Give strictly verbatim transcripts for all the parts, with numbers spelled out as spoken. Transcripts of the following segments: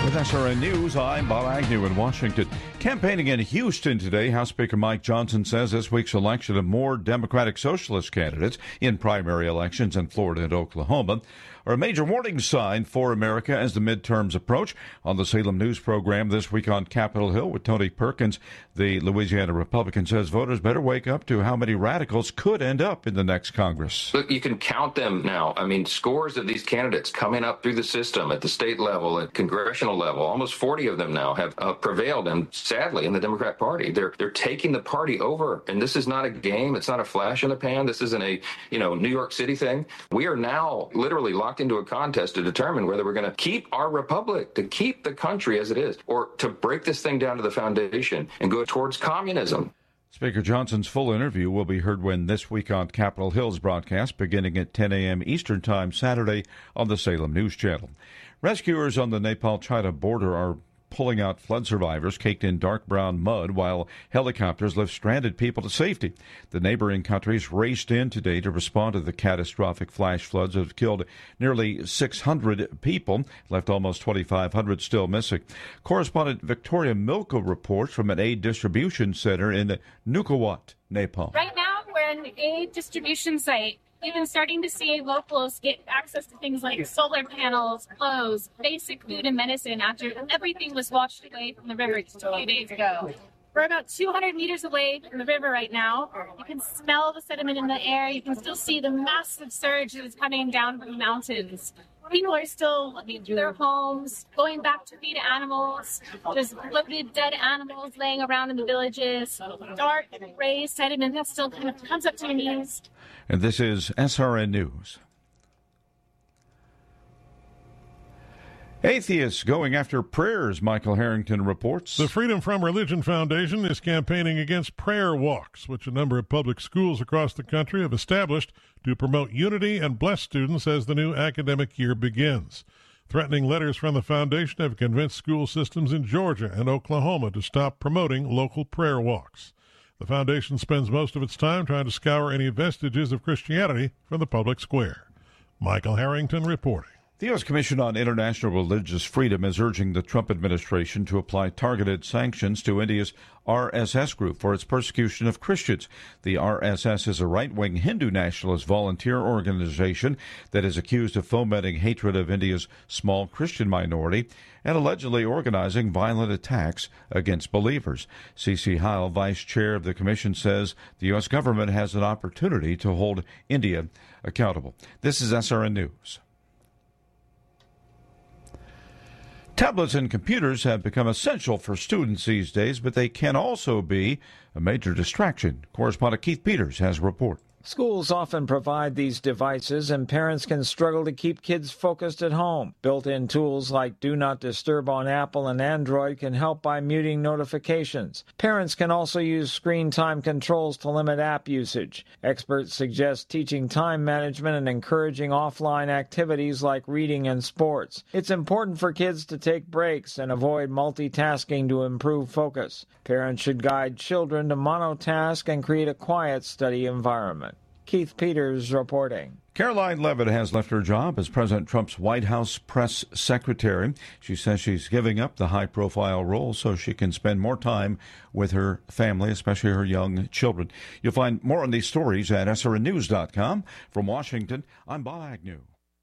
With S R N News, I'm Bob Agnew in Washington. Campaigning in Houston today, House Speaker Mike Johnson says this week's election of more Democratic Socialist candidates in primary elections in Florida and Oklahoma are a major warning sign for America as the midterms approach. On the Salem News program this week on Capitol Hill with Tony Perkins, the Louisiana Republican says voters better wake up to how many radicals could end up in the next Congress. Look, you can count them now. I mean, scores of these candidates coming up through the system at the state level, at congressional level. Almost forty of them now have uh, prevailed, and sadly, in the Democrat Party, they're they're taking the party over. And this is not a game. It's not a flash in the pan. This isn't a you know New York City thing. We are now literally locked into a contest to determine whether we're going to keep our republic, to keep the country as it is, or to break this thing down to the foundation and go towards communism. Speaker Johnson's full interview will be heard when This Week on Capitol Hill's broadcast beginning at ten a.m. Eastern Time Saturday on the Salem News Channel. Rescuers on the Nepal-China border are pulling out flood survivors caked in dark brown mud while helicopters lift stranded people to safety. The neighboring countries raced in today to respond to the catastrophic flash floods that have killed nearly six hundred people, left almost twenty-five hundred still missing. Correspondent Victoria Milko reports from an aid distribution center in Nukuwat, Nepal. Right now, we're an aid distribution site. We've been starting to see locals get access to things like solar panels, clothes, basic food and medicine after everything was washed away from the river just a few days ago. We're about two hundred meters away from the river right now. You can smell the sediment in the air. You can still see the massive surge that is coming down from the mountains. People are still looking through their homes, going back to feed animals. There's bloated dead animals laying around in the villages. Dark, gray sediment that still kind of comes up to your knees. And this is S R N News. Atheists going after prayers, Michael Harrington reports. The Freedom From Religion Foundation is campaigning against prayer walks, which a number of public schools across the country have established to promote unity and bless students as the new academic year begins. Threatening letters from the foundation have convinced school systems in Georgia and Oklahoma to stop promoting local prayer walks. The foundation spends most of its time trying to scour any vestiges of Christianity from the public square. Michael Harrington reporting. The U S Commission on International Religious Freedom is urging the Trump administration to apply targeted sanctions to India's R S S group for its persecution of Christians. The R S S is a right-wing Hindu nationalist volunteer organization that is accused of fomenting hatred of India's small Christian minority and allegedly organizing violent attacks against believers. C C Heil, vice chair of the commission, says the U S government has an opportunity to hold India accountable. This is S R N News. Tablets and computers have become essential for students these days, but they can also be a major distraction. Correspondent Keith Peters has a report. Schools often provide these devices, and parents can struggle to keep kids focused at home. Built-in tools like Do Not Disturb on Apple and Android can help by muting notifications. Parents can also use screen time controls to limit app usage. Experts suggest teaching time management and encouraging offline activities like reading and sports. It's important for kids to take breaks and avoid multitasking to improve focus. Parents should guide children to monotask and create a quiet study environment. Keith Peters reporting. Caroline Leavitt has left her job as President Trump's White House press secretary. She says she's giving up the high-profile role so she can spend more time with her family, especially her young children. You'll find more on these stories at S R N news dot com. From Washington, I'm Bob Agnew.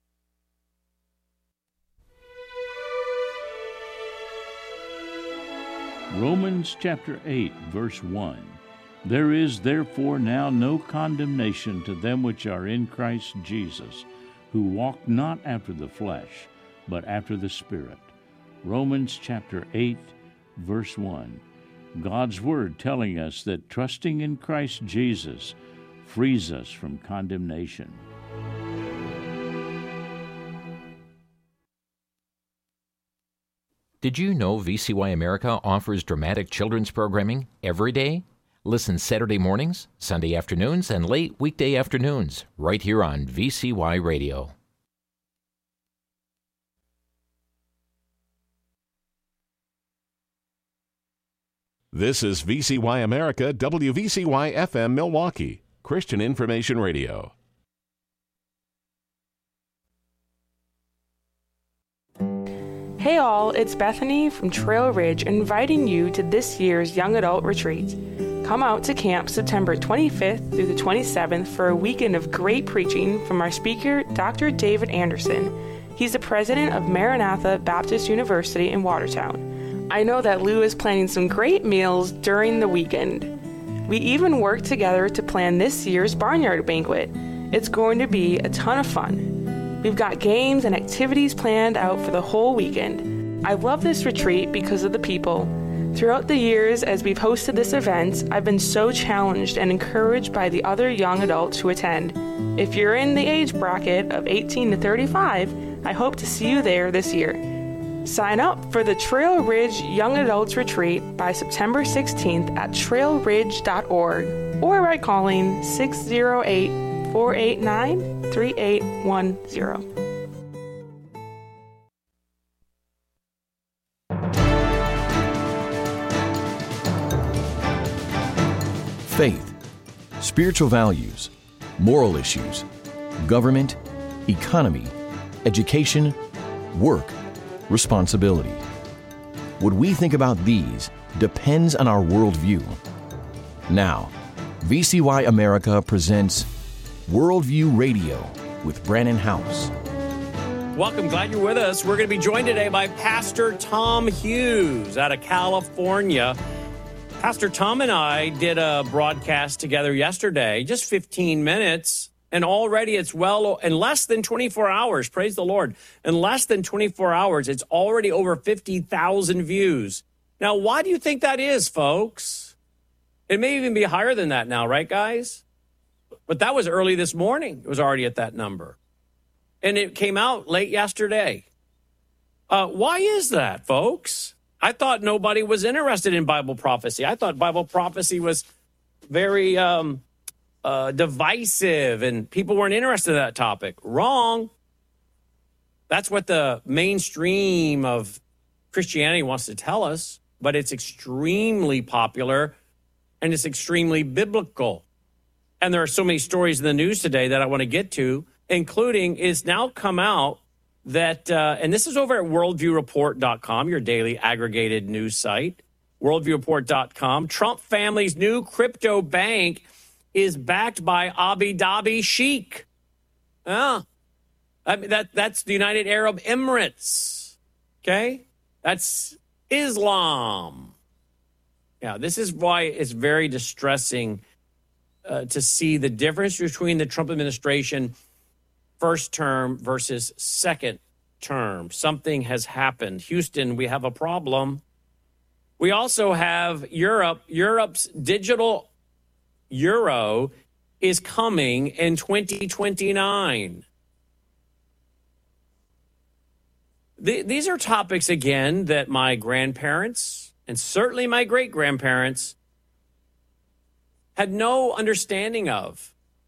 Romans chapter eight, verse one. There is therefore now no condemnation to them which are in Christ Jesus, who walk not after the flesh, but after the Spirit. Romans chapter eight, verse one. God's Word telling us that trusting in Christ Jesus frees us from condemnation. Did you know V C Y America offers dramatic children's programming every day? Listen Saturday mornings, Sunday afternoons, and late weekday afternoons, right here on V C Y Radio. This is V C Y America, W V C Y F M Milwaukee, Christian Information Radio. Hey all, it's Bethany from Trail Ridge inviting you to this year's Young Adult Retreat. Come out to camp September twenty-fifth through the twenty-seventh for a weekend of great preaching from our speaker, Doctor David Anderson. He's the president of Maranatha Baptist University in Watertown. I know that Lou is planning some great meals during the weekend. We even worked together to plan this year's Barnyard Banquet. It's going to be a ton of fun. We've got games and activities planned out for the whole weekend. I love this retreat because of the people. Throughout the years as we've hosted this event, I've been so challenged and encouraged by the other young adults who attend. If you're in the age bracket of eighteen to thirty-five, I hope to see you there this year. Sign up for the Trail Ridge Young Adults Retreat by September sixteenth at trail ridge dot org or by calling six oh eight, four eight nine, three eight one zero. Faith, spiritual values, moral issues, government, economy, education, work, responsibility. What we think about these depends on our worldview. Now, V C Y America presents Worldview Radio with Brannon House. Welcome, glad you're with us. We're going to be joined today by Pastor Tom Hughes out of California. Pastor Tom and I did a broadcast together yesterday, just fifteen minutes, and already it's well, in less than twenty-four hours, praise the Lord, in less than twenty-four hours, it's already over fifty thousand views. Now, why do you think that is, folks? It may even be higher than that now, right, guys? But that was early this morning. It was already at that number. And it came out late yesterday. Uh, why is that, folks? I thought nobody was interested in Bible prophecy. I thought Bible prophecy was very um, uh, divisive and people weren't interested in that topic. Wrong. That's what the mainstream of Christianity wants to tell us, but it's extremely popular and it's extremely biblical. And there are so many stories in the news today that I want to get to, including it's now come out that, uh, and this is over at worldview report dot com, your daily aggregated news site, worldview report dot com. Trump family's new crypto bank is backed by Abu Dhabi Sheikh. Ah, I mean, that, that's the United Arab Emirates. Okay? That's Islam. Yeah, this is why it's very distressing Uh, to see the difference between the Trump administration first term versus second term. Something has happened. Houston, we have a problem. We also have Europe. Europe's digital euro is coming in twenty twenty-nine. Th- these are topics, again, that my grandparents and certainly my great-grandparents had no understanding of.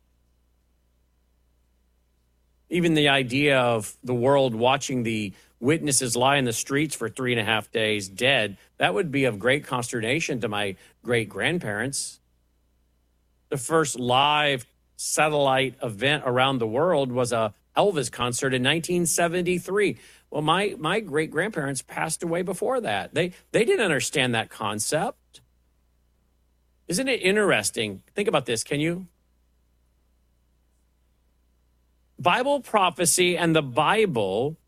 Even the idea of the world watching the witnesses lie in the streets for three and a half days dead, that would be of great consternation to my great-grandparents. The first live satellite event around the world was a Elvis concert in nineteen seventy-three. Well, my, my great-grandparents passed away before that. They, they didn't understand that concept. Isn't it interesting? Think about this, can you? Bible prophecy and the Bible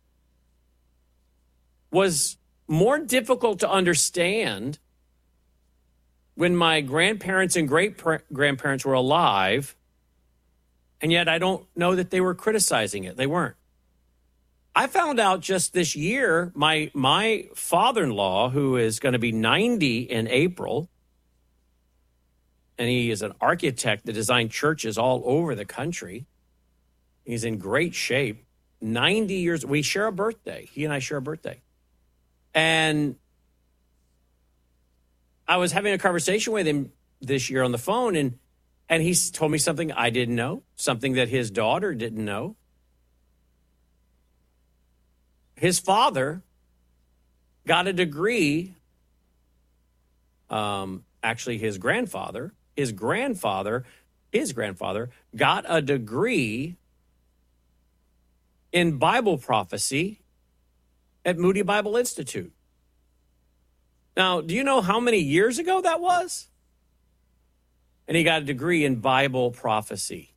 was more difficult to understand when my grandparents and great-grandparents were alive, and yet I don't know that they were criticizing it. They weren't. I found out just this year, my, my father-in-law, who is going to be ninety in April, and he is an architect that designed churches all over the country. He's in great shape. ninety years. We share a birthday. He and I share a birthday. And I was having a conversation with him this year on the phone, and, and he told me something I didn't know, something that his daughter didn't know. His father got a degree, um, actually his grandfather, His grandfather, his grandfather got a degree in Bible prophecy at Moody Bible Institute. Now, do you know how many years ago that was? And he got a degree in Bible prophecy.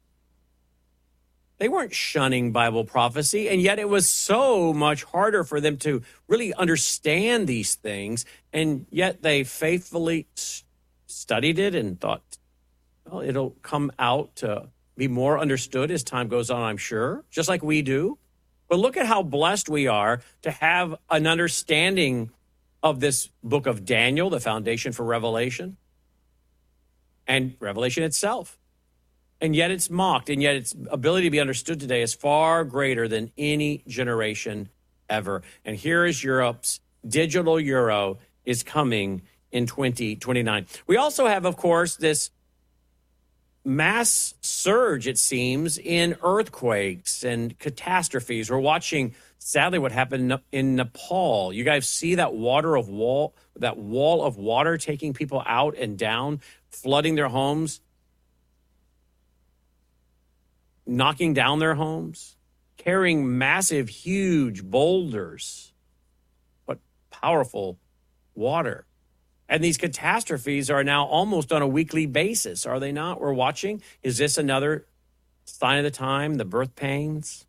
They weren't shunning Bible prophecy, and yet it was so much harder for them to really understand these things, and yet they faithfully studied it and thought, well, it'll come out to be more understood as time goes on, I'm sure, just like we do. But look at how blessed we are to have an understanding of this book of Daniel, the foundation for Revelation, and Revelation itself. And yet it's mocked, and yet its ability to be understood today is far greater than any generation ever. And here is Europe's digital euro is coming in twenty twenty-nine. We also have, of course, this mass surge, it seems, in earthquakes and catastrophes. We're watching, sadly, what happened in Nepal. You guys see that water of wall, that wall of water taking people out and down, flooding their homes, knocking down their homes, carrying massive, huge boulders. What powerful water. And these catastrophes are now almost on a weekly basis, are they not? We're watching. Is this another sign of the time, the birth pains?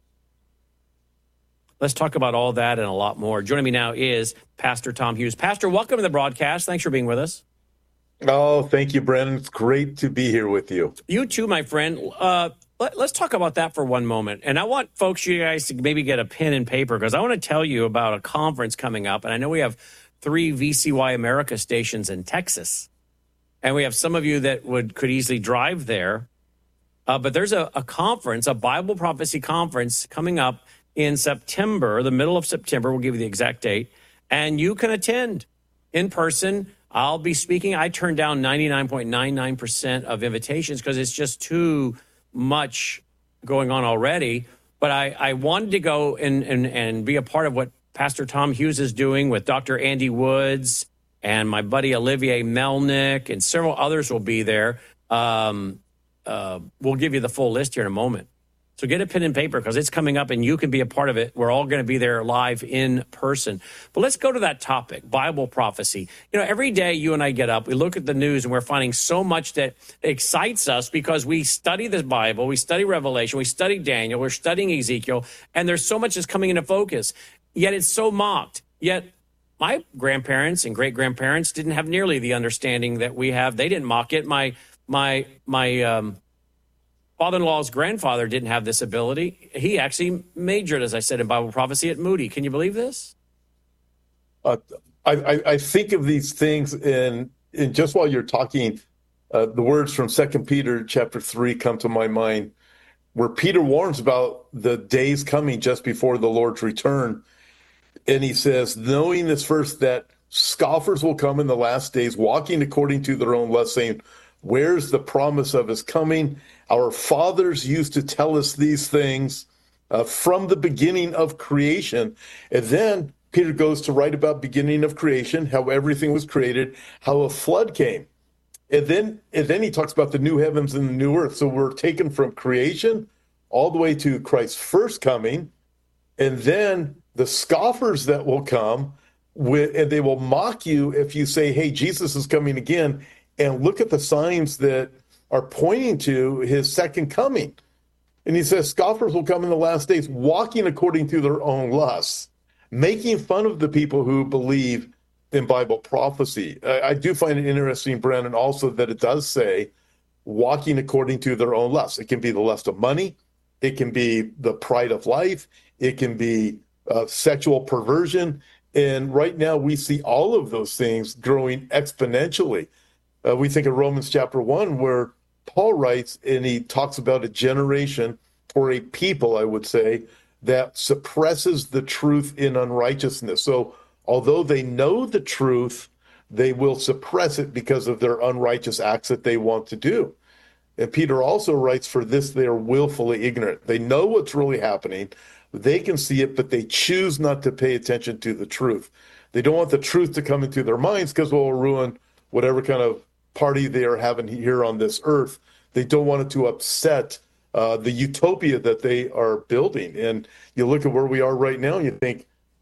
Let's talk about all that and a lot more. Joining me now is Pastor Tom Hughes. Pastor, welcome to the broadcast. Thanks for being with us. Oh, thank you, Brandon. It's great to be here with you. You too, my friend. Uh, let, let's talk about that for one moment. And I want folks, you guys, to maybe get a pen and paper, because I want to tell you about a conference coming up. And I know we have three V C Y America stations in Texas. And we have some of you that would could easily drive there. Uh, but there's a, a conference, a Bible prophecy conference coming up in September, the middle of September. We'll give you the exact date. And you can attend in person. I'll be speaking. I turned down ninety-nine point nine nine percent of invitations because it's just too much going on already. But I, I wanted to go and, and, and be a part of what Pastor Tom Hughes is doing with Doctor Andy Woods and my buddy Olivier Melnick, and several others will be there. Um, uh, we'll give you the full list here in a moment. So get a pen and paper, because it's coming up and you can be a part of it. We're all going to be there live in person. But let's go to that topic, Bible prophecy. You know, every day you and I get up, we look at the news, and we're finding so much that excites us because we study the Bible, we study Revelation, we study Daniel, we're studying Ezekiel, and there's so much that's coming into focus. Yet it's so mocked. Yet my grandparents and great-grandparents didn't have nearly the understanding that we have. They didn't mock it. My my my um, father-in-law's grandfather didn't have this ability. He actually majored, as I said, in Bible prophecy at Moody. Can you believe this? Uh, I, I think of these things, and in, in just while you're talking, uh, the words from Second Peter chapter three come to my mind, where Peter warns about the days coming just before the Lord's return. And he says, knowing this first, that scoffers will come in the last days, walking according to their own lust, saying, where's the promise of his coming? Our fathers used to tell us these things uh, from the beginning of creation. And then Peter goes to write about beginning of creation, how everything was created, how a flood came. And then, and then he talks about the new heavens and the new earth. So we're taken from creation all the way to Christ's first coming. And then the scoffers that will come, with, and they will mock you if you say, hey, Jesus is coming again. And look at the signs that are pointing to his second coming. And he says, scoffers will come in the last days, walking according to their own lusts, making fun of the people who believe in Bible prophecy. I, I do find it interesting, Brandon, also that it does say walking according to their own lusts. It can be the lust of money. It can be the pride of life. It can be uh, sexual perversion. And right now we see all of those things growing exponentially. Uh, we think of Romans chapter one, where Paul writes, and he talks about a generation, or a people, I would say, that suppresses the truth in unrighteousness. So although they know the truth, they will suppress it because of their unrighteous acts that they want to do. And Peter also writes, for this they are willfully ignorant. They know what's really happening. They can see it, but they choose not to pay attention to the truth. They don't want the truth to come into their minds because it will ruin whatever kind of party they are having here on this earth. They don't want it to upset uh, the utopia that they are building. And you look at where we are right now and you think,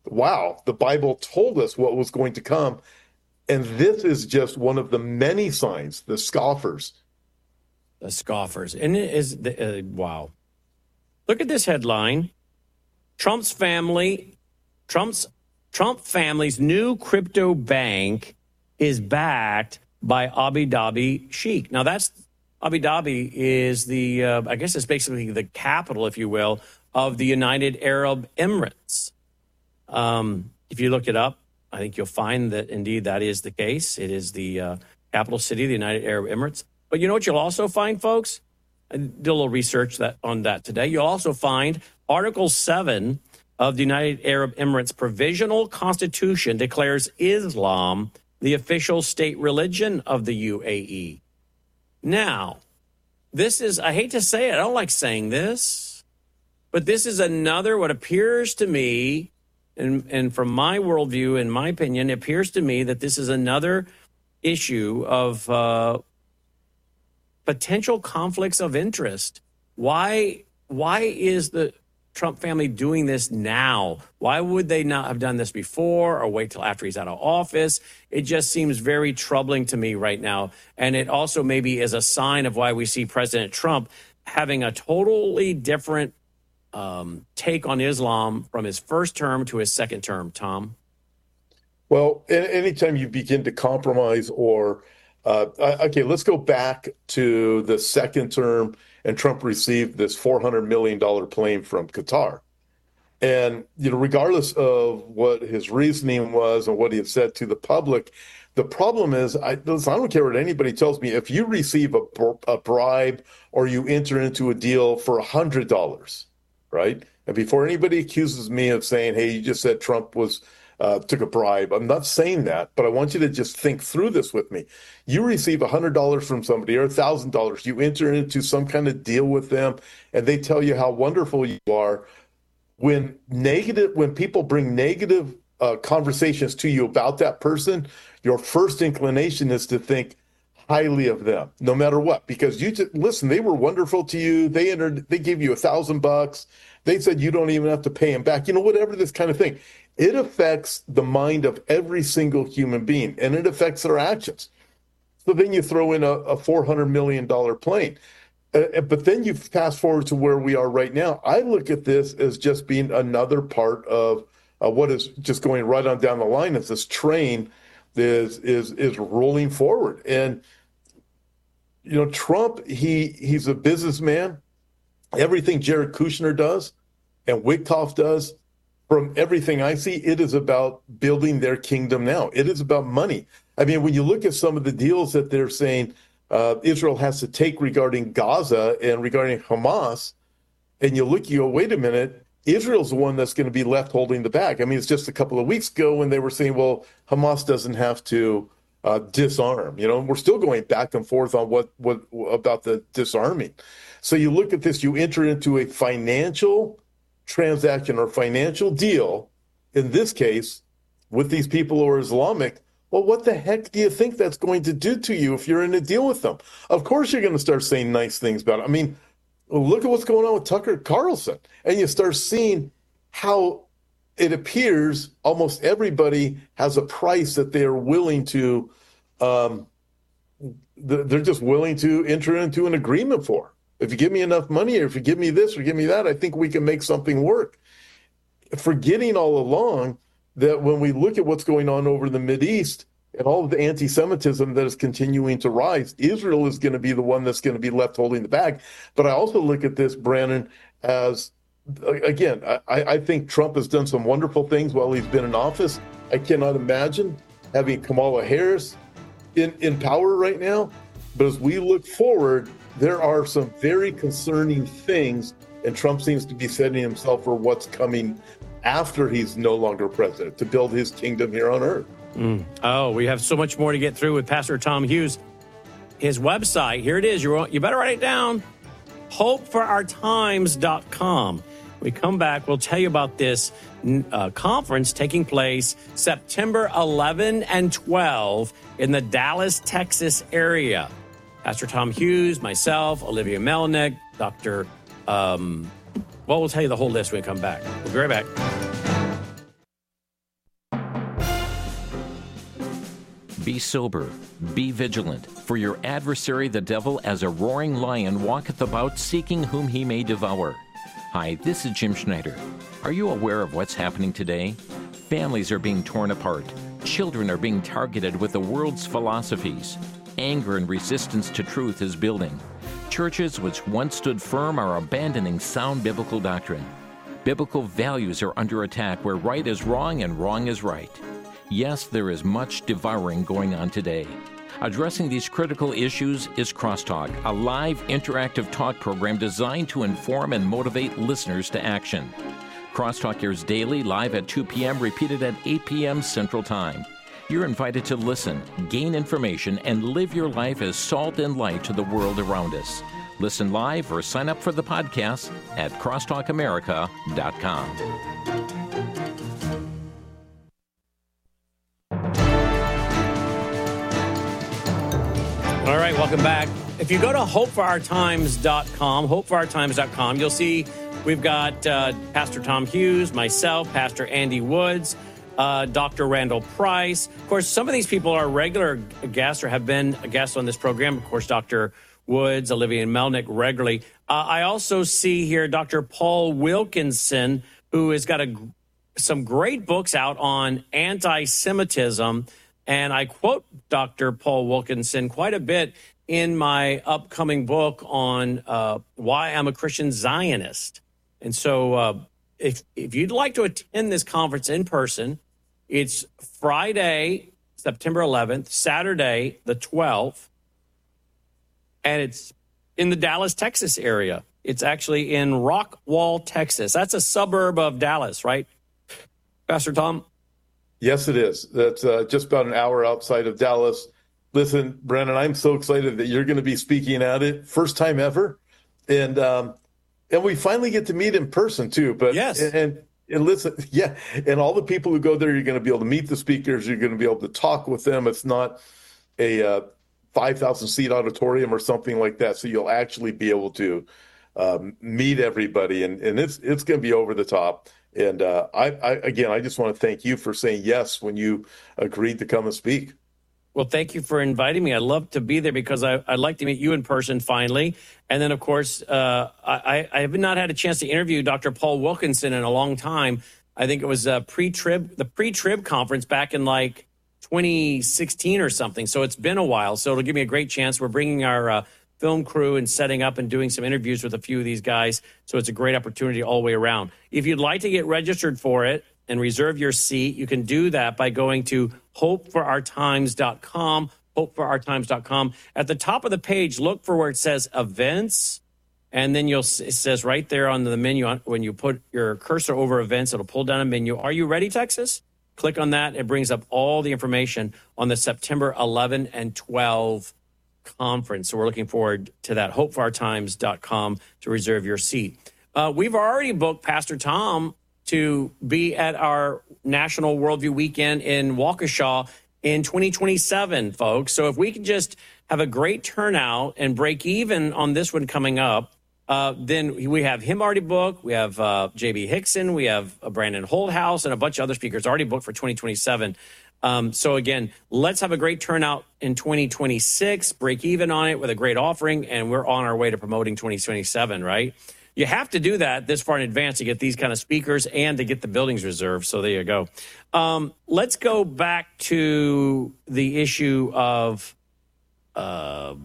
wow, the Bible told us what was going to come. And this is just one of the many signs, the scoffers. The scoffers. And it is, the, uh, wow. Look at this headline. Trump's family, Trump's Trump family's new crypto bank is backed by Abu Dhabi Sheikh. Now, that's Abu Dhabi is the, uh, I guess it's basically the capital, if you will, of the United Arab Emirates. Um, if you look it up, I think you'll find that indeed that is the case. It is the uh, capital city of the United Arab Emirates. But you know what you'll also find, folks? I did a little research that on that today. You'll also find Article seven of the United Arab Emirates Provisional Constitution declares Islam the official state religion of the U A E. Now, this is, I hate to say it, I don't like saying this, but this is another, what appears to me, and, and from my worldview, in my opinion, it appears to me that this is another issue of uh, potential conflicts of interest. Why, why is the Trump family doing this now? Why would they not have done this before or wait till after he's out of office? It just seems very troubling to me right now. And it also maybe is a sign of why we see President Trump having a totally different um, take on Islam from his first term to his second term, Tom. Well, anytime you begin to compromise or, uh, okay, let's go back to the second term and Trump received this four hundred million dollars plane from Qatar. And, you know, regardless of what his reasoning was and what he had said to the public, the problem is, I, I don't care what anybody tells me, if you receive a, a bribe or you enter into a deal for one hundred dollars, right? And before anybody accuses me of saying, hey, you just said Trump was uh, took a bribe, I'm not saying that, but I want you to just think through this with me. You receive one hundred dollars from somebody or one thousand dollars, you enter into some kind of deal with them, and they tell you how wonderful you are. When negative, when people bring negative uh, conversations to you about that person, your first inclination is to think highly of them, no matter what, because you just listen. They were wonderful to you. They entered. They gave you a thousand bucks. They said you don't even have to pay them back. You know, whatever this kind of thing. It affects the mind of every single human being, and it affects their actions. So then you throw in a, a four hundred million dollars plane. Uh, but then you fast forward to where we are right now. I look at this as just being another part of uh, what is just going right on down the line as this train is is is rolling forward. And, you know, Trump, he he's a businessman. Everything Jared Kushner does and Witkoff does, from everything I see, it is about building their kingdom now. It is about money. I mean, when you look at some of the deals that they're saying uh, Israel has to take regarding Gaza and regarding Hamas, and you look, you go, wait a minute, Israel's the one that's going to be left holding the bag. I mean, it's just a couple of weeks ago when they were saying, well, Hamas doesn't have to uh, disarm. You know, we're still going back and forth on what, what about the disarming. So you look at this, you enter into a financial transaction or financial deal, in this case, with these people who are Islamic. Well, what the heck do you think that's going to do to you if you're in a deal with them? Of course, you're going to start saying nice things about it. I mean, look at what's going on with Tucker Carlson. And you start seeing how it appears almost everybody has a price that they are willing to, um, they're just willing to enter into an agreement for. If you give me enough money, or if you give me this or give me that, I think we can make something work. Forgetting all along that when we look at what's going on over in the Mideast and all of the anti-Semitism that is continuing to rise, Israel is going to be the one that's going to be left holding the bag. But I also look at this, Brandon, as, again, I, I think Trump has done some wonderful things while he's been in office. I cannot imagine having Kamala Harris in, in power right now. But as we look forward, there are some very concerning things, and Trump seems to be setting himself for what's coming after he's no longer president, to build his kingdom here on earth. Mm. Oh, we have so much more to get through with Pastor Tom Hughes. His website, here it is. You you better write it down, hope for our times dot com. When we come back, we'll tell you about this uh, conference taking place September eleventh and twelfth in the Dallas, Texas area. Pastor Tom Hughes, myself, Olivia Melnick, Doctor Um, well, we'll tell you the whole list when we come back. We'll be right back. Be sober, be vigilant, for your adversary the devil as a roaring lion walketh about seeking whom he may devour. Hi, this is Jim Schneider. Are you aware of what's happening today? Families are being torn apart. Children are being targeted with the world's philosophies. Anger and resistance to truth is building. Churches which once stood firm are abandoning sound biblical doctrine. Biblical values are under attack where right is wrong and wrong is right. Yes, there is much devouring going on today. Addressing these critical issues is Crosstalk, a live interactive talk program designed to inform and motivate listeners to action. Crosstalk airs daily, live at two p.m., repeated at eight p.m. Central Time. You're invited to listen, gain information, and live your life as salt and light to the world around us. Listen live or sign up for the podcast at crosstalk america dot com. All right, welcome back. If you go to hope for our times dot com, hope for our times dot com, you'll see we've got uh, Pastor Tom Hughes, myself, Pastor Andy Woods, uh, Doctor Randall Price. Of course, some of these people are regular guests or have been a guest on this program. Of course, Doctor Woods, Olivia Melnick regularly. Uh, I also see here Doctor Paul Wilkinson, who has got a, some great books out on anti-Semitism. And I quote Doctor Paul Wilkinson quite a bit in my upcoming book on uh, why I'm a Christian Zionist. And so uh, if, if you'd like to attend this conference in person, it's Friday, September eleventh, Saturday, the twelfth, and it's in the Dallas, Texas area. It's actually in Rockwall, Texas. That's a suburb of Dallas, right, Pastor Tom? Yes, it is. That's uh, just about an hour outside of Dallas. Listen, Brandon, I'm so excited that you're going to be speaking at it. First time ever. And um, and we finally get to meet in person, too. But yes. And, and, and listen, yeah, and all the people who go there, you're going to be able to meet the speakers. You're going to be able to talk with them. It's not a uh, five thousand seat auditorium or something like that. So you'll actually be able to um, meet everybody. And, and it's, it's going to be over the top. And uh, I, I, again, I just want to thank you for saying yes when you agreed to come and speak. Well, thank you for inviting me. I'd love to be there because I, I'd like to meet you in person finally. And then, of course, uh, I, I have not had a chance to interview Doctor Paul Wilkinson in a long time. I think it was a pre-trib, the pre-trib conference back in like twenty sixteen or something. So it's been a while. So it'll give me a great chance. We're bringing our uh, film crew and setting up and doing some interviews with a few of these guys. So it's a great opportunity all the way around. If you'd like to get registered for it and reserve your seat, you can do that by going to hope for our times dot com, hope for our times dot com. At the top of the page, look for where it says events, and then you'll it says right there on the menu, when you put your cursor over events, it'll pull down a menu. Are you ready, Texas? Click on that. It brings up all the information on the September eleventh and twelfth conference. So we're looking forward to that. hope for our times dot com to reserve your seat. Uh, we've already booked Pastor Tom to be at our National Worldview Weekend in Waukesha in twenty twenty-seven, folks. So if we can just have a great turnout and break even on this one coming up, uh, then we have him already booked. We have uh, J B Hickson. We have uh, Brandon Holthouse and a bunch of other speakers already booked for twenty twenty-seven. Um, so again, let's have a great turnout in twenty twenty-six, break even on it with a great offering, and we're on our way to promoting twenty twenty-seven, right? You have to do that this far in advance to get these kind of speakers and to get the buildings reserved. So there you go. Um, let's go back to the issue of uh,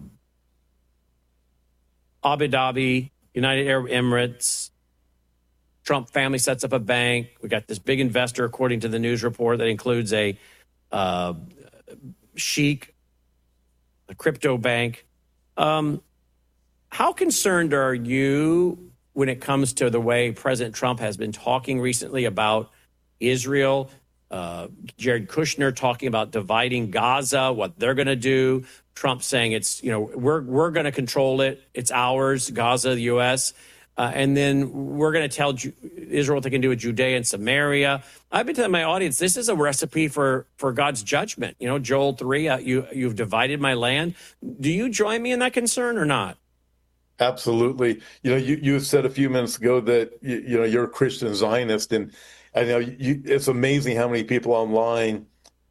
Abu Dhabi, United Arab Emirates. Trump family sets up a bank. We got this big investor, according to the news report, that includes a uh, sheik, a crypto bank. Um, how concerned are you when it comes to the way President Trump has been talking recently about Israel? Uh, Jared Kushner talking about dividing Gaza, what they're going to do. Trump saying it's, you know, we're we're going to control it. It's ours, Gaza, the U S Uh, and then we're going to tell Ju- Israel what they can do with Judea and Samaria. I've been telling my audience, this is a recipe for, for God's judgment. You know, Joel three, uh, you, you've divided my land. Do you join me in that concern or not? Absolutely. You know, you, you said a few minutes ago that, you, you know, you're a Christian Zionist. And I know you, it's amazing how many people online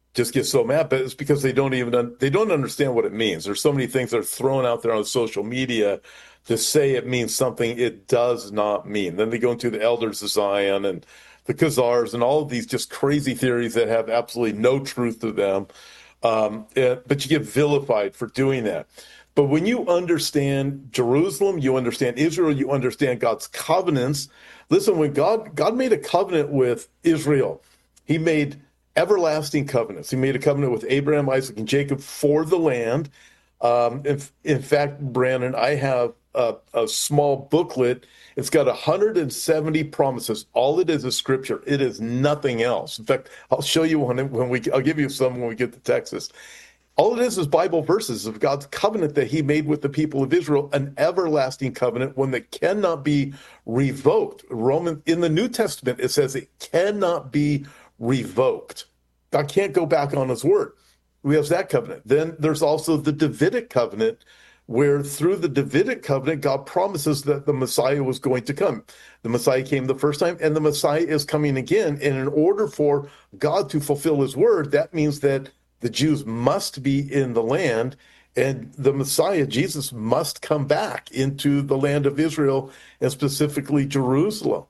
just get so mad, but it's because they don't even they don't understand what it means. There's so many things that are thrown out there on social media to say it means something it does not mean. Then they go into the Elders of Zion and the Khazars and all of these just crazy theories that have absolutely no truth to them. Um, but you get vilified for doing that. But when you understand Jerusalem, you understand Israel, you understand God's covenants. Listen, when God God made a covenant with Israel, he made everlasting covenants. He made a covenant with Abraham, Isaac, and Jacob for the land. Um, in, in fact, Brandon, I have a, a small booklet. It's got one hundred seventy promises. All it is is scripture. It is nothing else. In fact, I'll show you one when we. I'll give you some when we get to Texas. All it is is Bible verses of God's covenant that he made with the people of Israel, an everlasting covenant, one that cannot be revoked. Roman in the New Testament, it says it cannot be revoked. God can't go back on his word. We have that covenant. Then there's also the Davidic covenant, where through the Davidic covenant, God promises that the Messiah was going to come. The Messiah came the first time, and the Messiah is coming again. And in order for God to fulfill his word, that means that the Jews must be in the land, and the Messiah, Jesus, must come back into the land of Israel, and specifically Jerusalem.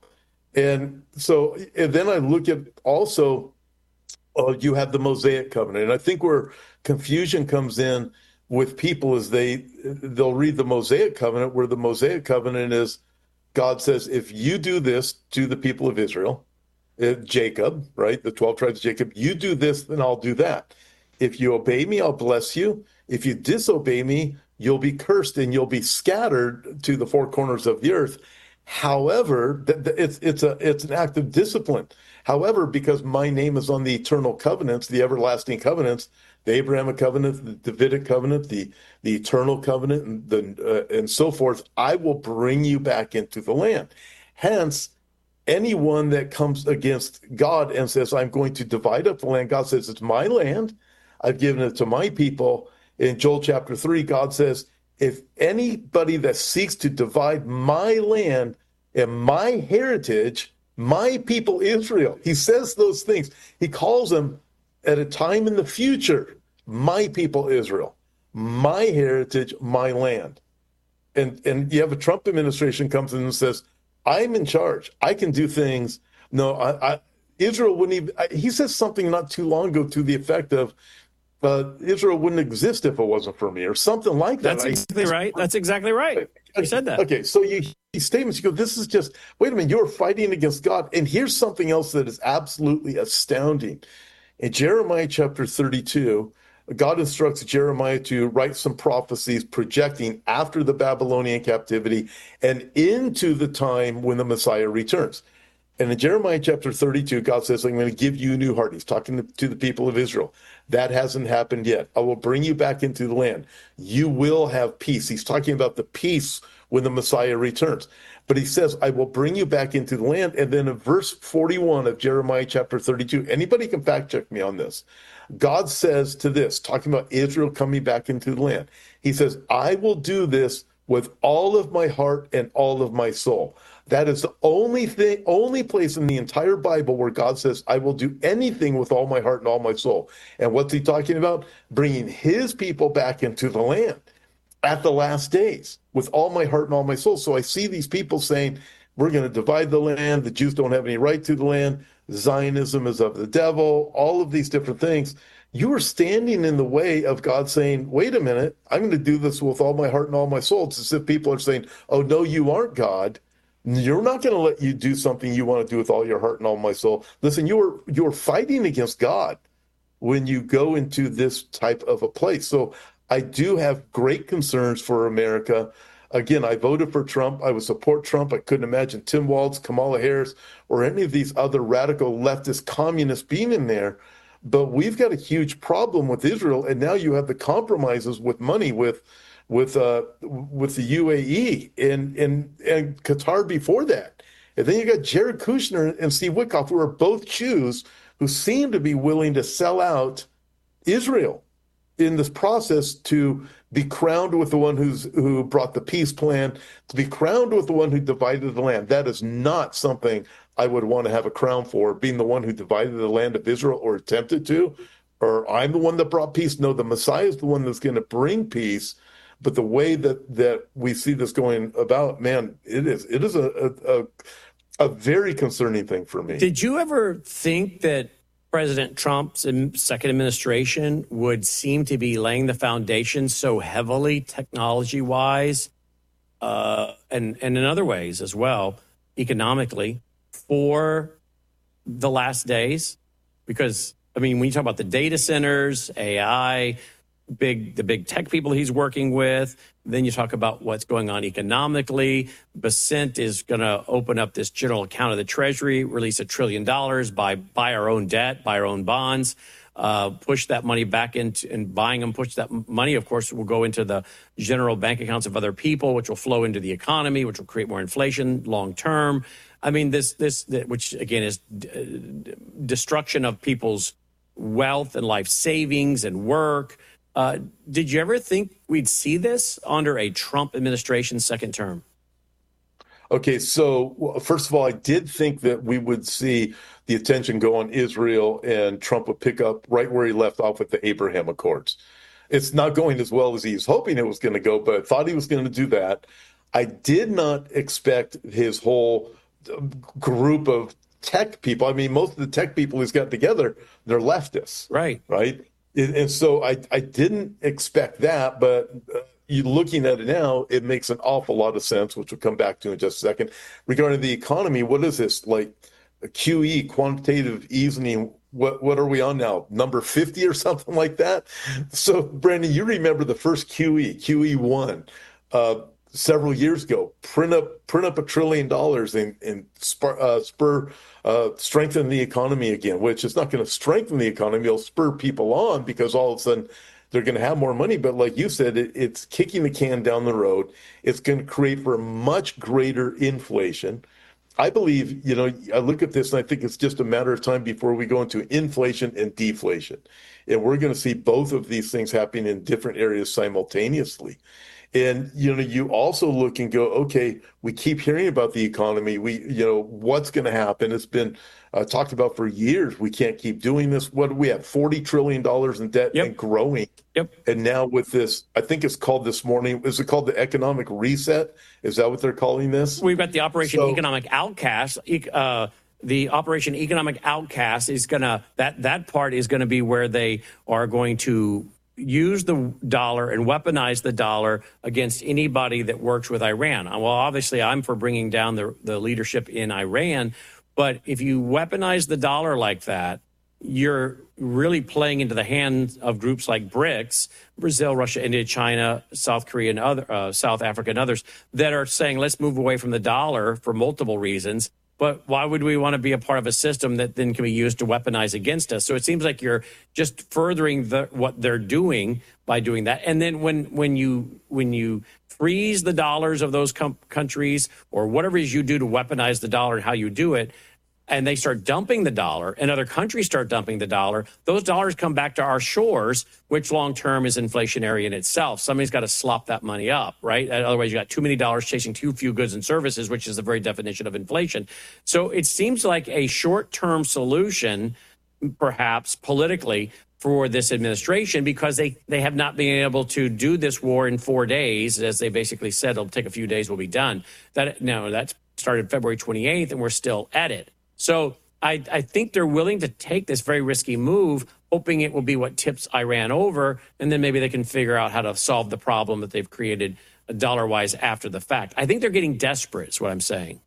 And so, and then I look at also, uh, you have the Mosaic covenant. And I think where confusion comes in with people is they, they'll read the Mosaic covenant, where the Mosaic covenant is, God says, if you do this to the people of Israel, uh, Jacob, right, the twelve tribes of Jacob, you do this, then I'll do that. If you obey me, I'll bless you. If you disobey me, you'll be cursed and you'll be scattered to the four corners of the earth. However, it's it's a it's an act of discipline. However, because my name is on the eternal covenants, the everlasting covenants, the Abrahamic covenant, the Davidic covenant, the the eternal covenant, and the uh, and so forth, I will bring you back into the land. Hence, anyone that comes against God and says, I'm going to divide up the land, God says, it's my land. I've given it to my people. In Joel chapter three, God says, if anybody that seeks to divide my land and my heritage, my people Israel, he says those things. He calls them at a time in the future, my people Israel, my heritage, my land. And, and you have a Trump administration comes in and says, I'm in charge. I can do things. No, I, I Israel wouldn't even, I, he says something not too long ago to the effect of, Uh, Israel wouldn't exist if it wasn't for me, or something like that. That's exactly I, right. That's exactly right. You said that. Okay, so you these statements, you go, this is just, wait a minute, you're fighting against God. And here's something else that is absolutely astounding. In Jeremiah chapter thirty-two, God instructs Jeremiah to write some prophecies projecting after the Babylonian captivity and into the time when the Messiah returns. And in Jeremiah chapter thirty-two, God says, I'm going to give you a new heart. He's talking to, to the people of Israel. That hasn't happened yet. I will bring you back into the land. You will have peace. He's talking about the peace when the Messiah returns. But he says, I will bring you back into the land. And then in verse forty-one of Jeremiah chapter thirty-two, anybody can fact check me on this. God says to this, talking about Israel coming back into the land. He says, I will do this with all of my heart and all of my soul. That is the only thing, only place in the entire Bible where God says, I will do anything with all my heart and all my soul. And what's he talking about? Bringing his people back into the land at the last days with all my heart and all my soul. So I see these people saying, we're going to divide the land. The Jews don't have any right to the land. Zionism is of the devil, all of these different things. You are standing in the way of God saying, wait a minute, I'm going to do this with all my heart and all my soul. It's as if people are saying, oh, no, you aren't God. You're not going to let you do something you want to do with all your heart and all my soul. Listen, you're you're fighting against God when you go into this type of a place. So I do have great concerns for America. Again, I voted for Trump. I would support Trump. I couldn't imagine Tim Walz, Kamala Harris, or any of these other radical leftist communists being in there. But we've got a huge problem with Israel, and now you have the compromises with money with with uh, with the U A E and, and and Qatar before that. And then you got Jared Kushner and Steve Witkoff, who are both Jews who seem to be willing to sell out Israel in this process to be crowned with the one who's who brought the peace plan, to be crowned with the one who divided the land. That is not something I would want to have a crown for, being the one who divided the land of Israel or attempted to. or I'm the one that brought peace. No, the Messiah is the one that's going to bring peace. But the way that, that we see this going about, man, it is it is a, a a very concerning thing for me. Did you ever think that President Trump's second administration would seem to be laying the foundation so heavily technology-wise uh, and, and in other ways as well, economically, for the last days? Because, I mean, when you talk about the data centers, A I, big the big tech people he's working with, then you talk about what's going on economically. Bessent is going to open up this general account of the Treasury, release a trillion dollars, buy buy our own debt, buy our own bonds, uh, push that money back into and buying them, push that money, of course, will go into the general bank accounts of other people, which will flow into the economy, which will create more inflation long term. I mean, this this which again is d- destruction of people's wealth and life savings and work. Uh, did you ever think we'd see this under a Trump administration second term? Okay, so well, first of all, I did think that we would see the attention go on Israel and Trump would pick up right where he left off with the Abraham Accords. It's not going as well as he was hoping it was going to go, but I thought he was going to do that. I did not expect his whole group of tech people. I mean, most of the tech people he's got together, they're leftists. Right. Right. And so I, I didn't expect that, but you looking at it now, it makes an awful lot of sense, which we'll come back to in just a second. Regarding the economy, what is this, like Q E, quantitative easing? What what are we on now? Number fifty or something like that? So, Brandon, you remember the first Q E, Q E one, uh, several years ago, print up print up a trillion dollars and, and spur, uh, spur uh, strengthen the economy again, which is not going to strengthen the economy. It'll spur people on because all of a sudden they're going to have more money. But like you said, it, it's kicking the can down the road. It's going to create for much greater inflation. I believe, you know, I look at this and I think it's just a matter of time before we go into inflation and deflation. And we're going to see both of these things happening in different areas simultaneously. And, you know, you also look and go, okay, we keep hearing about the economy. We, you know, what's going to happen? It's been uh, talked about for years. We can't keep doing this. What do we have? forty trillion dollars in debt yep. and growing. Yep. And now with this, I think it's called this morning, is it called the economic reset? Is that what they're calling this? We've got the Operation so, Economic Outcast. Uh, the Operation Economic Outcast is going to, that, that part is going to be where they are going to use the dollar and weaponize the dollar against anybody that works with Iran. Well, obviously, I'm for bringing down the, the leadership in Iran. But if you weaponize the dollar like that, you're really playing into the hands of groups like BRICS, Brazil, Russia, India, China, South Korea, and other, uh, South Africa, and others that are saying, let's move away from the dollar for multiple reasons. But why would we want to be a part of a system that then can be used to weaponize against us? So it seems like you're just furthering the, what they're doing by doing that. And then when when you when you freeze the dollars of those com- countries or whatever it is you do to weaponize the dollar and how you do it, and they start dumping the dollar and other countries start dumping the dollar, those dollars come back to our shores, which long term is inflationary in itself. Somebody's got to slop that money up, right? Otherwise, you got too many dollars chasing too few goods and services, which is the very definition of inflation. So it seems like a short term solution, perhaps politically, for this administration, because they, they have not been able to do this war in four days, as they basically said, it'll take a few days, we'll be done. That no, that started February twenty-eighth, and we're still at it. So I, I think they're willing to take this very risky move, hoping it will be what tips Iran over, and then maybe they can figure out how to solve the problem that they've created dollar-wise after the fact. I think they're getting desperate, is what I'm saying.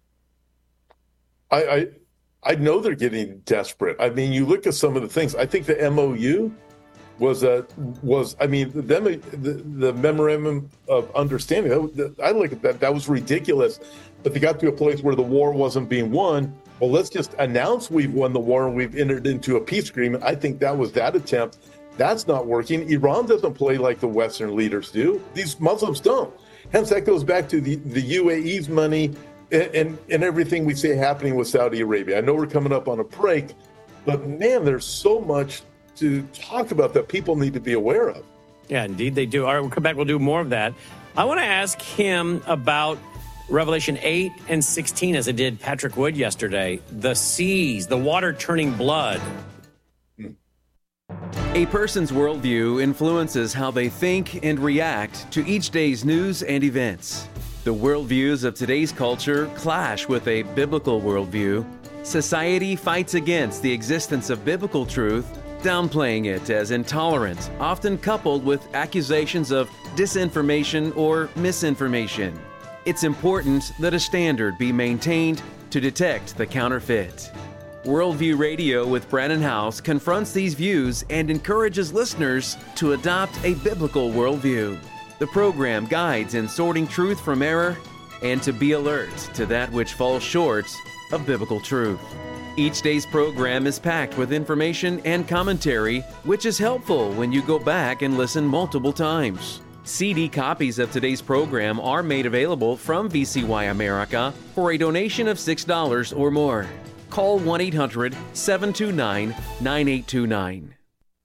I, I I know they're getting desperate. I mean, you look at some of the things. I think the M O U was a was. I mean, the the, the memorandum of understanding. That, I look at that. That was ridiculous. But they got to a place where the war wasn't being won. Well, let's just announce we've won the war and we've entered into a peace agreement. I think that was that attempt. That's not working. Iran doesn't play like the Western leaders do. These Muslims don't. Hence, that goes back to the, the U A E's money and, and, and everything we see happening with Saudi Arabia. I know we're coming up on a break, but man, there's so much to talk about that people need to be aware of. Yeah, indeed they do. All right, we'll come back. We'll do more of that. I want to ask him about Revelation eight and sixteen, as I did Patrick Wood yesterday. The seas, the water turning blood. Hmm. A person's worldview influences how they think and react to each day's news and events. The worldviews of today's culture clash with a biblical worldview. Society fights against the existence of biblical truth, downplaying it as intolerant, often coupled with accusations of disinformation or misinformation. It's important that a standard be maintained to detect the counterfeit. Worldview Radio with Brannon Howse confronts these views and encourages listeners to adopt a biblical worldview. The program guides in sorting truth from error and to be alert to that which falls short of biblical truth. Each day's program is packed with information and commentary, which is helpful when you go back and listen multiple times. C D copies of today's program are made available from V C Y America for a donation of six dollars or more. Call one eight hundred, seven two nine, nine eight two nine.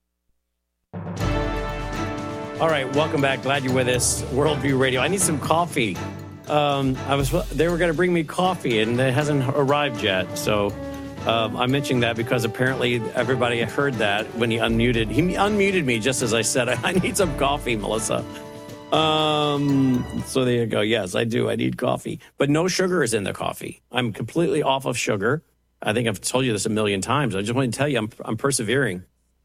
All right, welcome back. Glad you're with us. Worldview Radio. I need some coffee. Um, I was they were going to bring me coffee, and it hasn't arrived yet. So um, I'm mentioning that because apparently everybody heard that when he unmuted. He unmuted me just as I said, I need some coffee, Melissa. Um, so there you go. Yes, I do. I need coffee. But no sugar is in the coffee. I'm completely off of sugar. I think I've told you this a million times. I just want to tell you I'm, I'm persevering.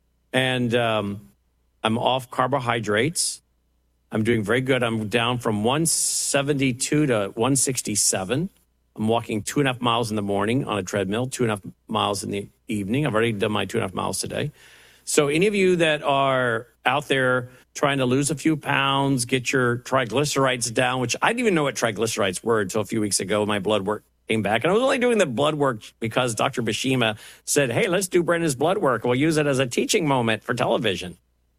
And um, I'm off carbohydrates. I'm doing very good. I'm down from one seventy-two to one sixty-seven. I'm walking two and a half miles in the morning on a treadmill, two and a half miles in the evening. I've already done my two and a half miles today. So any of you that are out there trying to lose a few pounds, get your triglycerides down, which I didn't even know what triglycerides were until a few weeks ago. My blood work came back. And I was only doing the blood work because Doctor Bashima said, hey, let's do Brendan's blood work. We'll use it as a teaching moment for television.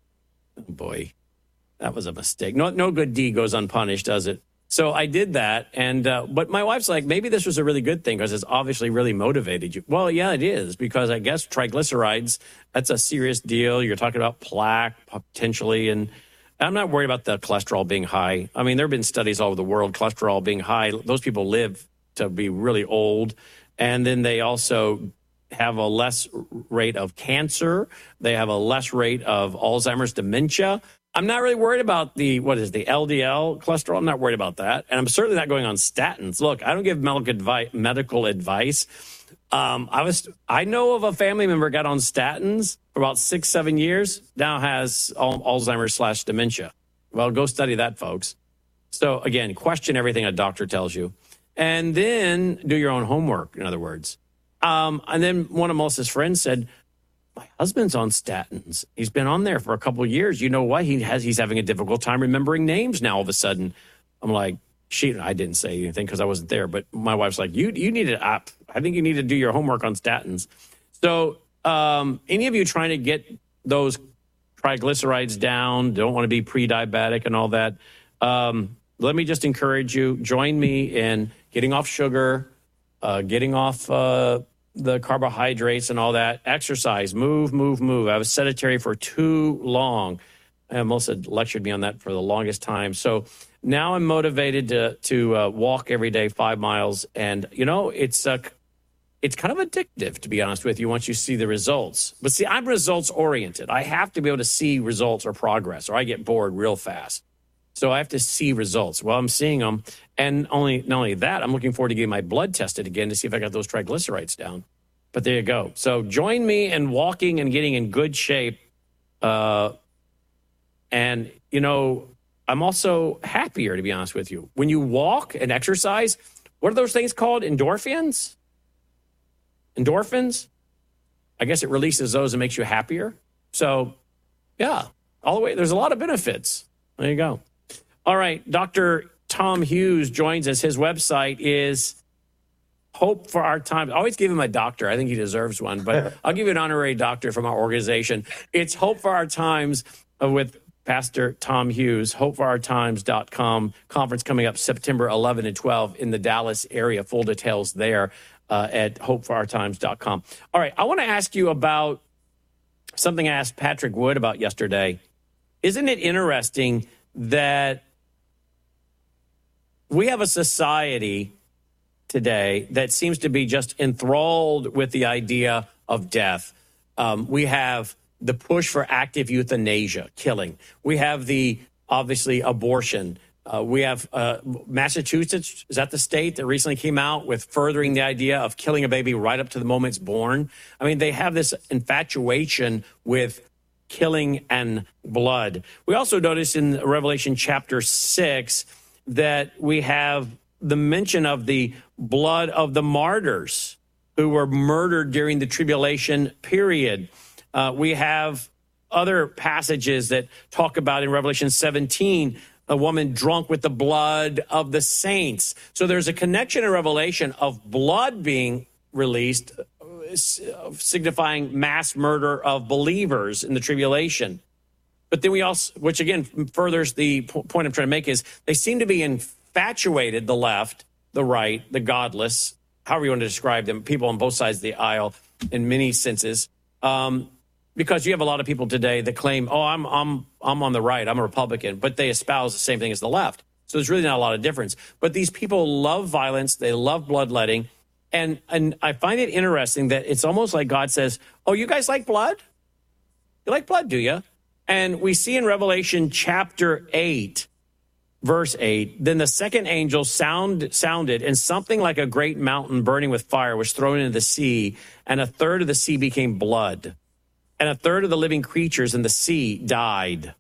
Oh, boy, that was a mistake. No, no good deed goes unpunished, does it? So I did that. And uh, but my wife's like, maybe this was a really good thing because it's obviously really motivated you. Well, yeah, it is, because I guess triglycerides, that's a serious deal. You're talking about plaque potentially. And I'm not worried about the cholesterol being high. I mean, there have been studies all over the world, cholesterol being high. Those people live to be really old. And then they also have a less rate of cancer. They have a less rate of Alzheimer's, dementia. I'm not really worried about the, what is the L D L cholesterol? I'm not worried about that. And I'm certainly not going on statins. Look, I don't give medical advice. Medical advice. Um, I was, I know of a family member got on statins for about six, seven years, now has Alzheimer's slash dementia. Well, go study that, folks. So again, question everything a doctor tells you. And then do your own homework, in other words. Um, and then one of Melissa's friends said, my husband's on statins. He's been on there for a couple of years. You know what? He has, he's having a difficult time remembering names now all of a sudden. I'm like, she, I didn't say anything because I wasn't there. But my wife's like, you you need to, I, I think you need to do your homework on statins. So um, any of you trying to get those triglycerides down, don't want to be pre-diabetic and all that, um, let me just encourage you, join me in getting off sugar, uh, getting off uh, the carbohydrates and all that. Exercise, move, move, move. I was sedentary for too long. And Melissa lectured me on that for the longest time. So now I'm motivated to to uh, walk every day five miles. And, you know, it's uh, it's kind of addictive, to be honest with you, once you see the results. But see, I'm results oriented. I have to be able to see results or progress, or I get bored real fast. So I have to see results. Well, I'm seeing them. And only not only that, I'm looking forward to getting my blood tested again to see if I got those triglycerides down. But there you go. So join me in walking and getting in good shape. Uh, and, you know, I'm also happier, to be honest with you. When you walk and exercise, what are those things called? Endorphins? Endorphins? I guess it releases those and makes you happier. So, yeah, all the way. There's a lot of benefits. There you go. All right, Doctor Tom Hughes joins us. His website is Hope for Our Times. I always give him a doctor. I think he deserves one, but I'll give you an honorary doctor from our organization. It's Hope for Our Times with Pastor Tom Hughes, hope for our times dot com. Conference coming up September eleventh and twelfth in the Dallas area. Full details there uh, at hope for our times dot com. All right, I want to ask you about something I asked Patrick Wood about yesterday. Isn't it interesting that we have a society today that seems to be just enthralled with the idea of death? Um, we have the push for active euthanasia, killing. We have the, obviously, abortion. Uh, we have uh, Massachusetts, is that the state that recently came out with furthering the idea of killing a baby right up to the moment it's born? I mean, they have this infatuation with killing and blood. We also notice in Revelation chapter six that we have the mention of the blood of the martyrs who were murdered during the tribulation period. Uh, we have other passages that talk about in Revelation seventeen, a woman drunk with the blood of the saints. So there's a connection in Revelation of blood being released, signifying mass murder of believers in the tribulation. But then we also, which again furthers the point I'm trying to make, is they seem to be infatuated, the left, the right, the godless, however you want to describe them, people on both sides of the aisle in many senses. Um, Because you have a lot of people today that claim, oh, I'm I'm I'm on the right, I'm a Republican, but they espouse the same thing as the left. So there's really not a lot of difference. But these people love violence, they love bloodletting, and and I find it interesting that it's almost like God says, oh, you guys like blood? You like blood, do you? And we see in Revelation chapter eight, verse eight, then the second angel sound sounded, and something like a great mountain burning with fire was thrown into the sea, and a third of the sea became blood. And a third of the living creatures in the sea died.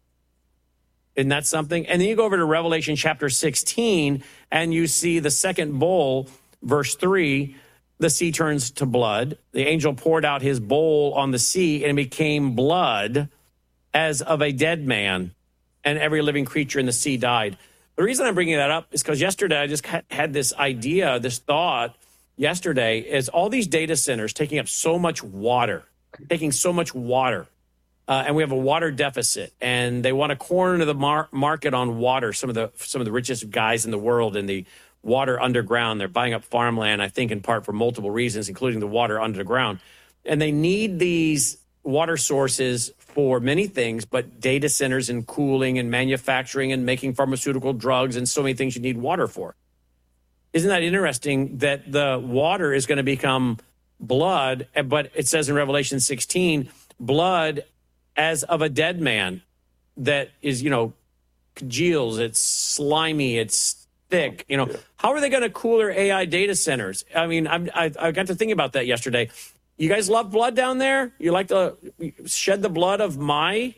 Isn't that something? And then you go over to Revelation chapter sixteen, and you see the second bowl, verse three, the sea turns to blood. The angel poured out his bowl on the sea, and it became blood as of a dead man, and every living creature in the sea died. The reason I'm bringing that up is because yesterday I just had this idea, this thought yesterday, is all these data centers taking up so much water. taking so much water, uh, and we have a water deficit, and they want to corner the mar- market on water. Some of the some of the richest guys in the world in the water underground, they're buying up farmland, I think in part for multiple reasons, including the water underground. And they need these water sources for many things, but data centers and cooling and manufacturing and making pharmaceutical drugs and so many things you need water for. Isn't that interesting that the water is going to become blood, but it says in Revelation sixteen, blood as of a dead man that is, you know, congeals, it's slimy, it's thick, you know. Yeah. How are they going to cool their A I data centers? I mean, I'm, I, I got to think about that yesterday. You guys love blood down there? You like to shed the blood of my,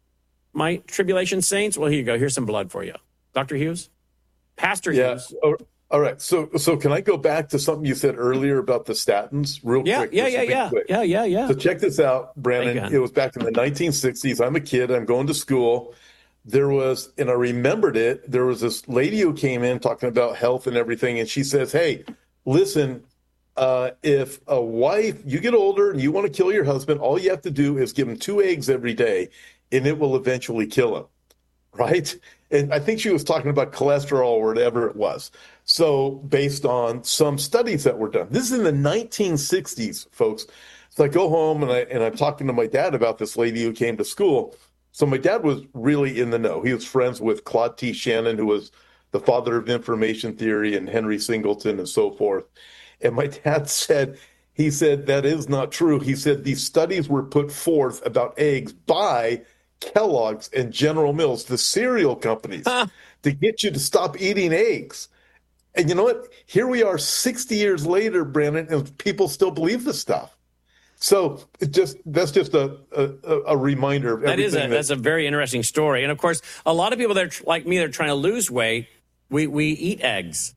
my tribulation saints? Well, here you go. Here's some blood for you. Doctor Hughes? Pastor yeah. Hughes. Oh. All right, so so can I go back to something you said earlier about the statins real yeah, quick? Yeah, yeah, yeah, quick. yeah, yeah, yeah. So check this out, Brandon. It was back in the nineteen sixties. I'm a kid. I'm going to school. There was, and I remembered it, there was this lady who came in talking about health and everything, and she says, hey, listen, uh, if a wife, you get older and you want to kill your husband, all you have to do is give him two eggs every day, and it will eventually kill him, right? And I think she was talking about cholesterol or whatever it was. So based on some studies that were done, this is in the nineteen sixties, folks. So I go home and, I, and I'm talking to my dad about this lady who came to school. So my dad was really in the know. He was friends with Claude T. Shannon, who was the father of information theory, and Henry Singleton and so forth. And my dad said, he said, that is not true. He said these studies were put forth about eggs by Kellogg's and General Mills, the cereal companies, huh. to get you to stop eating eggs. And you know what? Here we are sixty years later, Brandon, and people still believe this stuff. So it just that's just a a, a reminder of everything. That is a, that, that's a very interesting story. And of course, a lot of people that are like me, they're trying to lose weight. We we eat eggs.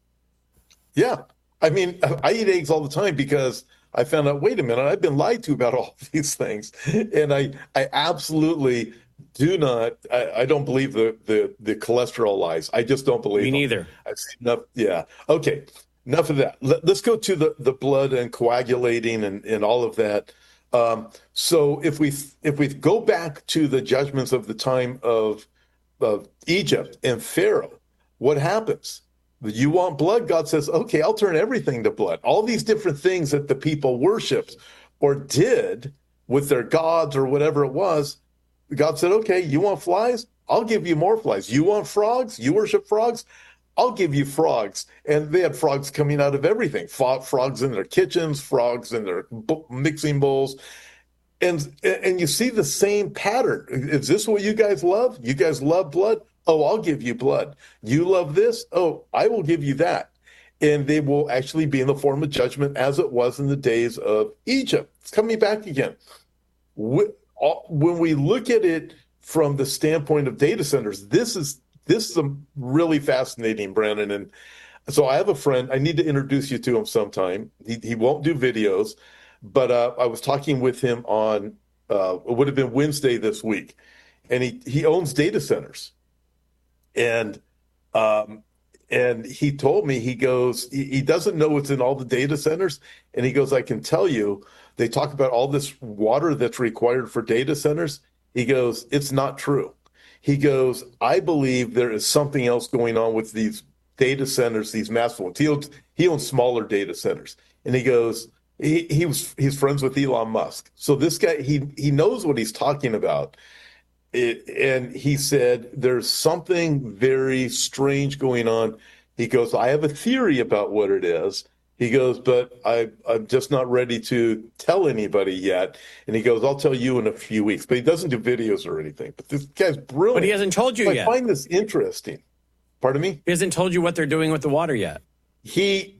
Yeah, I mean, I eat eggs all the time because I found out. Wait a minute, I've been lied to about all of these things, and I I absolutely. Do not. I, I don't believe the, the the cholesterol lies. I just don't believe. Me them. neither. I've seen enough. Yeah. Okay. Enough of that. Let, let's go to the, the blood and coagulating and, and all of that. Um, so if we if we go back to the judgments of the time of of Egypt and Pharaoh, what happens? You want blood? God says, okay, I'll turn everything to blood. All these different things that the people worshipped or did with their gods or whatever it was. God said, okay, you want flies? I'll give you more flies. You want frogs? You worship frogs? I'll give you frogs. And they had frogs coming out of everything. Frogs in their kitchens, frogs in their mixing bowls. And and you see the same pattern. Is this what you guys love? You guys love blood? Oh, I'll give you blood. You love this? Oh, I will give you that. And they will actually be in the form of judgment as it was in the days of Egypt. It's coming back again. When we look at it from the standpoint of data centers, this is this is a really fascinating, Brandon. And so I have a friend. I need to introduce you to him sometime. He he won't do videos, but uh, I was talking with him on uh, it would have been Wednesday this week, and he he owns data centers, and um, and he told me he goes he, he doesn't know what's in all the data centers, and he goes, I can tell you. They talk about all this water that's required for data centers. He goes, it's not true. He goes, I believe there is something else going on with these data centers, these massive ones. He owns, he owns smaller data centers. And he goes, he, he was he's friends with Elon Musk. So this guy, he he knows what he's talking about. It, and he said, there's something very strange going on. He goes, I have a theory about what it is. He goes, but I, I'm just not ready to tell anybody yet. And he goes, I'll tell you in a few weeks. But he doesn't do videos or anything. But this guy's brilliant. But he hasn't told you so yet. I find this interesting. Pardon me? He hasn't told you what they're doing with the water yet. He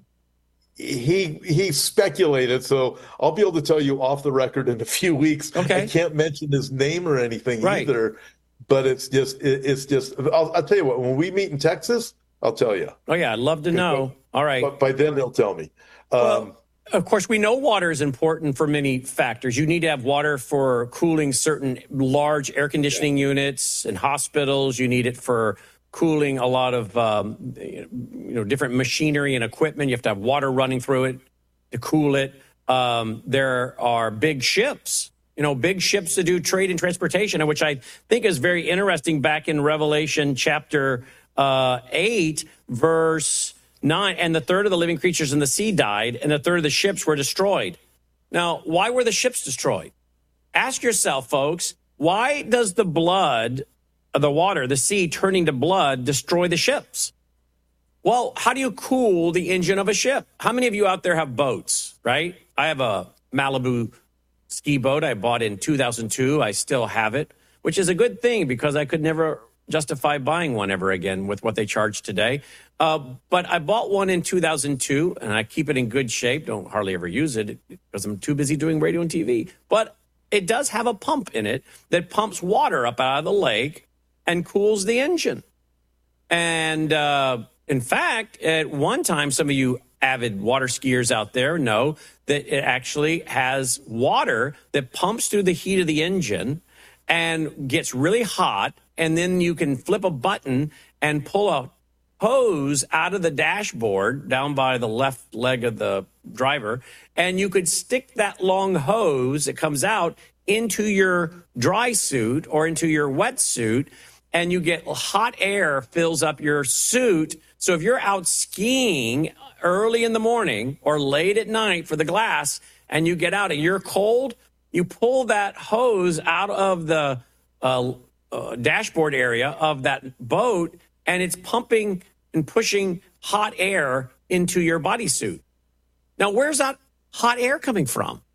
he he speculated. So I'll be able to tell you off the record in a few weeks. Okay. I can't mention his name or anything right. either. But it's just it, it's just. I'll, I'll tell you what. When we meet in Texas, I'll tell you. Oh yeah, I'd love to know. All right. But by then they'll tell me. Um, well, of course, we know water is important for many factors. You need to have water for cooling certain large air conditioning yeah. units and hospitals. You need it for cooling a lot of um, you know different machinery and equipment. You have to have water running through it to cool it. Um, there are big ships. You know, big ships to do trade and transportation, which I think is very interesting. Back in Revelation chapter uh, eight, verse nine, and the third of the living creatures in the sea died, and a third of the ships were destroyed. Now, why were the ships destroyed? Ask yourself, folks, why does the blood of the water, the sea turning to blood, destroy the ships? Well, how do you cool the engine of a ship? How many of you out there have boats, right? I have a Malibu ski boat I bought in two thousand two. I still have it, which is a good thing because I could never justify buying one ever again with what they charge today. Uh, but I bought one in two thousand two, and I keep it in good shape. Don't hardly ever use it because I'm too busy doing radio and T V. But it does have a pump in it that pumps water up out of the lake and cools the engine. And uh, in fact, at one time, some of you avid water skiers out there know that it actually has water that pumps through the heat of the engine and gets really hot. And then you can flip a button and pull a hose out of the dashboard down by the left leg of the driver. And you could stick that long hose that comes out into your dry suit or into your wetsuit, and you get hot air fills up your suit. So if you're out skiing early in the morning or late at night for the glass and you get out and you're cold, you pull that hose out of the uh, uh, dashboard area of that boat, and it's pumping and pushing hot air into your bodysuit. Now, where's that hot air coming from?